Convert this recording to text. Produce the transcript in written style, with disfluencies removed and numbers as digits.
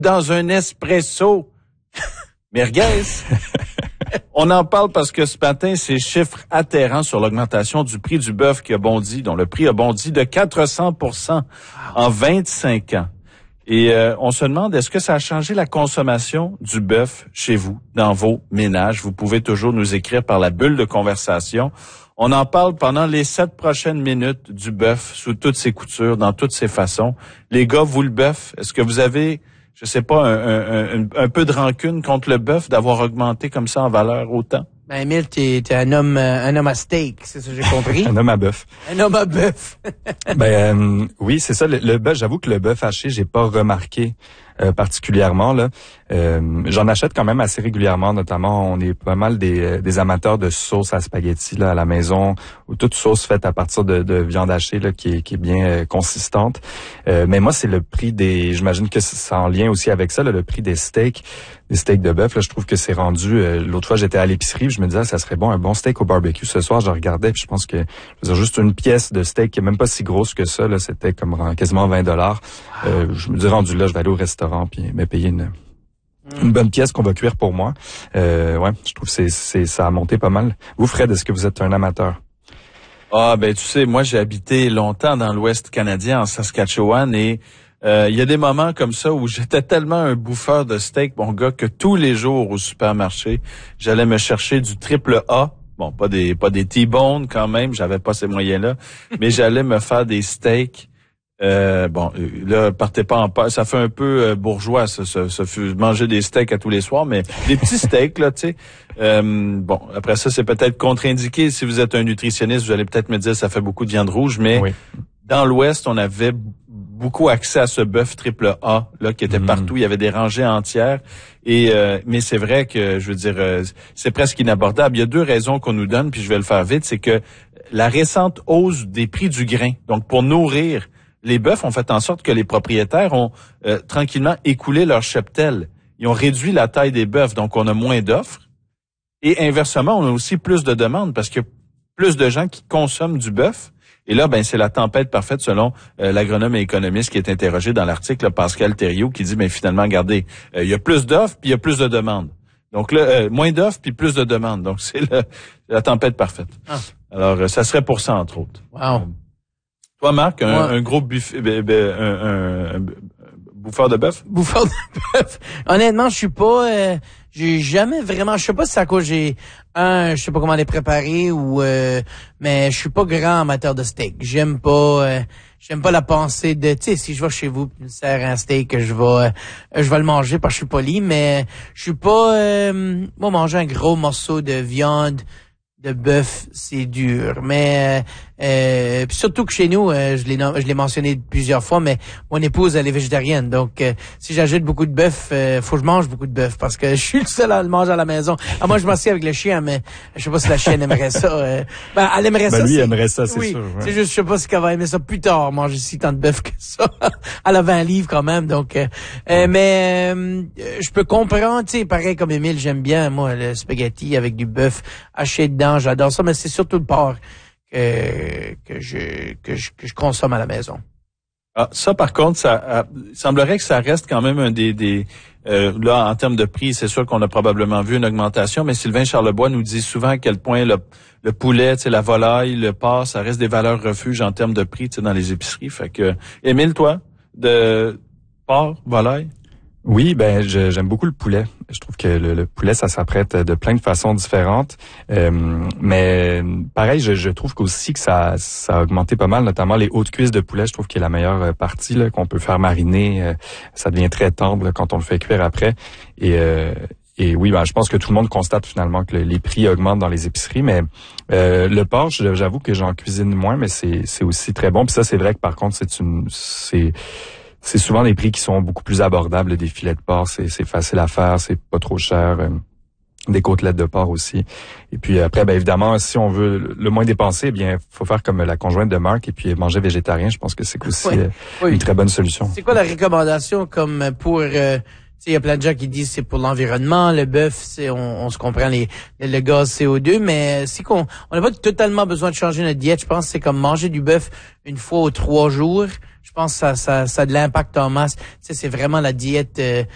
dans un espresso. Merguez. On en parle parce que ce matin, ces chiffres atterrants sur l'augmentation du prix du bœuf qui a bondi, dont le prix a bondi de 400% en 25 ans. Et on se demande, est-ce que ça a changé la consommation du bœuf chez vous, dans vos ménages? Vous pouvez toujours nous écrire par la bulle de conversation. On en parle pendant les 7 prochaines minutes du bœuf, sous toutes ses coutures, dans toutes ses façons. Les gars, vous, le bœuf, est-ce que vous avez, je sais pas, un peu de rancune contre le bœuf d'avoir augmenté comme ça en valeur autant? Ben, Émile, t'es un homme à steak, c'est ça que j'ai compris. Un homme à bœuf. Un homme à bœuf. Oui, c'est ça. Le bœuf, j'avoue que le bœuf haché, j'ai pas remarqué particulièrement là. J'en achète quand même assez régulièrement, notamment on est pas mal des amateurs de sauce à spaghetti là à la maison, ou toute sauce faite à partir de viande hachée là qui est bien consistante. Mais moi c'est le prix j'imagine que c'est en lien aussi avec ça là, le prix des steaks de bœuf là, je trouve que c'est rendu l'autre fois j'étais à l'épicerie, je me disais ça serait bon un bon steak au barbecue ce soir, je regardais puis je pense que juste une pièce de steak qui est même pas si grosse que ça là, c'était comme quasiment $20. Je me dis rendu là, je vais aller au restaurant puis me payer une bonne pièce qu'on va cuire pour moi. Ouais, je trouve que ça a monté pas mal. Vous, Fred, est-ce que vous êtes un amateur? Ah, ben tu sais, moi j'ai habité longtemps dans l'Ouest canadien, en Saskatchewan, et il y a des moments comme ça où j'étais tellement un bouffeur de steak, mon gars, que tous les jours au supermarché, j'allais me chercher du triple A. Bon, pas des T-bones quand même, j'avais pas ces moyens-là, mais j'allais me faire des steaks. Bon, là, partez pas en peur. Ça fait un peu bourgeois, ça manger des steaks à tous les soirs, mais des petits steaks, là, tu sais. Bon, après ça, c'est peut-être contre-indiqué. Si vous êtes un nutritionniste, vous allez peut-être me dire ça fait beaucoup de viande rouge, mais oui. Dans l'Ouest, on avait beaucoup accès à ce bœuf triple A, là, qui était partout. Il y avait des rangées entières. Et mais c'est vrai que, je veux dire, c'est presque inabordable. Il y a 2 raisons qu'on nous donne, puis je vais le faire vite. C'est que la récente hausse des prix du grain, donc pour nourrir les bœufs, ont fait en sorte que les propriétaires ont tranquillement écoulé leur cheptel. Ils ont réduit la taille des bœufs, donc on a moins d'offres. Et inversement, on a aussi plus de demandes parce qu'il y a plus de gens qui consomment du bœuf. Et là, ben c'est la tempête parfaite selon l'agronome et économiste qui est interrogé dans l'article, là, Pascal Thériault, qui dit, ben finalement, regardez, il y a plus d'offres puis il y a plus de demandes. Donc là, moins d'offres puis plus de demandes. Donc c'est la tempête parfaite. Ah. Alors, ça serait pour ça, entre autres. Wow. Toi, Marc, un gros buffet, un bouffeur de bœuf? Bouffeur de bœuf. Honnêtement, je suis pas, j'ai jamais vraiment, je sais pas si c'est à cause je sais pas comment les préparer ou, mais je suis pas grand amateur de steak. J'aime pas la pensée de, tu sais, si je vais chez vous, tu me sers un steak, je vais le manger parce que je suis poli, mais je suis pas, moi, manger un gros morceau de viande de bœuf, c'est dur. Mais puis surtout que chez nous, je l'ai mentionné plusieurs fois, mais mon épouse, elle est végétarienne. Donc si j'ajoute beaucoup de bœuf, faut que je mange beaucoup de bœuf parce que je suis le seul à le manger à la maison. Ah, moi je m'assieds avec le chien, mais je sais pas si la chienne aimerait ça. Elle aimerait ça. Lui aimerait ça, c'est oui, sûr. Ouais. C'est juste, je sais pas si elle va aimer ça plus tard, manger si tant de bœuf que ça. Elle a 20 livres quand même, donc mais je peux comprendre, tu sais, pareil comme Émile, j'aime bien moi le spaghetti avec du bœuf haché dedans, j'adore ça, mais c'est surtout le porc que je consomme à la maison. Ah, ça par contre, ça semblerait que ça reste quand même un des là en termes de prix, c'est sûr qu'on a probablement vu une augmentation, mais Sylvain Charlebois nous dit souvent à quel point le poulet, tu sais, la volaille, le porc, ça reste des valeurs refuges en termes de prix, tu sais, dans les épiceries. Fait que Émile, toi, de porc, volaille? Oui, ben j'aime beaucoup le poulet. Je trouve que le poulet, ça s'apprête de plein de façons différentes. Mais pareil, je trouve qu'aussi que ça a augmenté pas mal, notamment les hautes cuisses de poulet. Je trouve qu'il est la meilleure partie là, qu'on peut faire mariner. Ça devient très tendre là, quand on le fait cuire après. Et oui, ben je pense que tout le monde constate finalement que les prix augmentent dans les épiceries. Mais le porc, j'avoue que j'en cuisine moins, mais c'est aussi très bon. Puis ça, c'est vrai que par contre, c'est souvent des prix qui sont beaucoup plus abordables, des filets de porc, c'est facile à faire, c'est pas trop cher, des côtelettes de porc aussi. Et puis après, ben évidemment, si on veut le moins dépenser, eh bien, faut faire comme la conjointe de Marc et puis manger végétarien. Je pense que c'est aussi une très bonne solution. C'est quoi la recommandation comme pour il y a plein de gens qui disent c'est pour l'environnement, le bœuf, on se comprend le gaz CO2, mais c'est qu'on n'a pas totalement besoin de changer notre diète. Je pense que c'est comme manger du bœuf une fois ou 3 jours. Je pense que ça a de l'impact en masse. C'est vraiment la diète